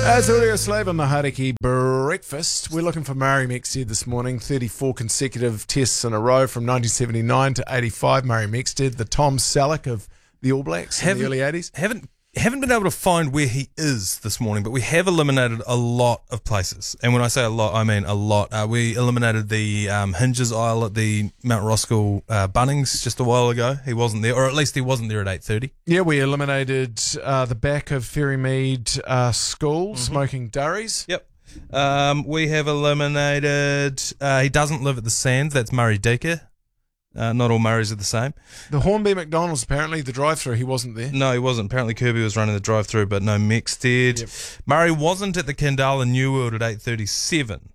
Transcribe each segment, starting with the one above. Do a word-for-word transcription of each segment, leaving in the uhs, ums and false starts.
As Audio Slave on the Hauraki Breakfast, we're looking for Murray Mexted this morning. thirty-four consecutive tests in a row from nineteen seventy-nine to eighty-five. Murray Mexted, the Tom Selleck of the All Blacks in haven't, the early eighties. Haven't haven't been able to find where he is this morning, but we have eliminated a lot of places. And when I say a lot, I mean a lot. Uh, we eliminated the um, Hinges aisle at the Mount Roskill uh, Bunnings just a while ago. He wasn't there, or at least he wasn't there at eight thirty. Yeah, we eliminated uh, the back of Ferrymead uh, School, mm-hmm. smoking durries. Yep. Um, we have eliminated, uh, he doesn't live at the Sands, that's Murray Deaker. Uh, not all Murrays are the same. The Hornby McDonald's, apparently, the drive-through, he wasn't there. No, he wasn't. Apparently Kirby was running the drive-through, but no Mexted. Yep. Murray wasn't at the Kandala New World at eight thirty-seven.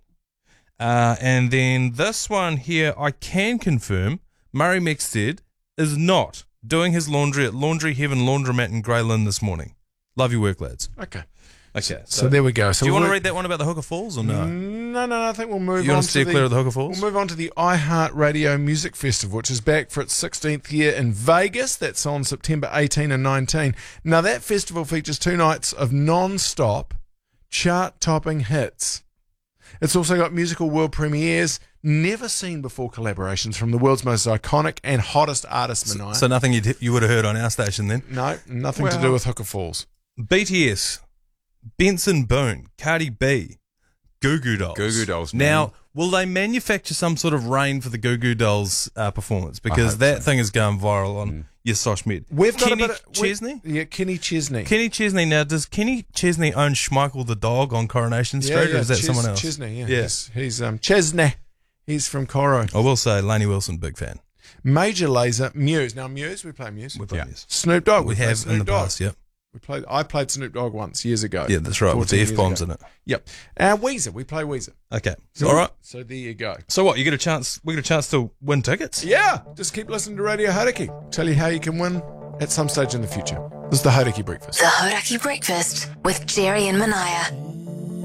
Uh, and then this one here, I can confirm, Murray Mexted is not doing his laundry at Laundry Heaven Laundromat in Grey Lynn this morning. Love your work, lads. Okay. Okay, so, so there we go. So do you we'll want to read that one about the Hooker Falls or no? No, no, no. I think we'll move you on. want to steer to clear the, of the Hooker Falls? We'll move on to the iHeartRadio Music Festival, which is back for its sixteenth year in Vegas. That's on September eighteenth and nineteenth. Now, that festival features two nights of non-stop chart-topping hits. It's also got musical world premieres, never seen before collaborations from the world's most iconic and hottest artists, Manaya. So, so nothing you'd, you would have heard on our station then? No, nothing well, to do with Hooker Falls. B T S, Benson Boone, Cardi B, Goo Goo Dolls. Goo Goo Dolls. Man. Now, will they manufacture some sort of rain for the Goo Goo Dolls uh, performance? Because that so. thing is going viral on mm. your social media. We've got Kenny a bit of, Chesney? Yeah, Kenny Chesney. Kenny Chesney. Now, does Kenny Chesney own Schmeichel the dog on Coronation Street, yeah, yeah, or is that Ches- someone else? Chesney, yeah. yeah. He's, he's um, Chesney. He's from Coro. I will say, Lainey Wilson, big fan. Major Lazer, Muse. Now, Muse, we play Muse. We play yeah. Muse. Snoop Dogg. We, we have Snoop in the Dogg. past, yep. We played. I played Snoop Dogg once years ago. Yeah, that's right, with the F-bombs in it. Yep. And Weezer. We play Weezer. Okay. So all right. So there you go. So what, you get a chance, we get a chance to win tickets? Yeah. Just keep listening to Radio Hauraki. Tell you how you can win at some stage in the future. This is the Hauraki Breakfast. The Hauraki Breakfast with Jerry and Manaya.